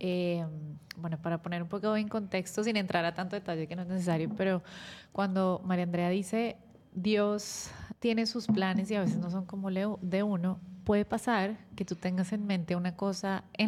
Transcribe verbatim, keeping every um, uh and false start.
Eh, bueno, para poner un poco en contexto, sin entrar a tanto detalle que no es necesario, pero cuando María Andrea dice Dios tiene sus planes y a veces no son como leo- de uno, puede pasar que tú tengas en mente una cosa en